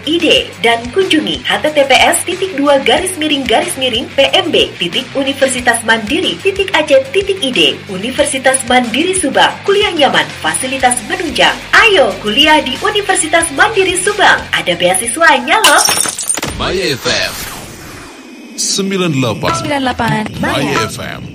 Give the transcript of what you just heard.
dan kunjungi https://pmb.universitasmandiri.ac.id. Universitas Mandiri Subang, kuliah nyaman, fasilitas menunjang. Ayo kuliah di Universitas Mandiri Subang, ada beasiswanya loh. Maya FM 98 Maya FM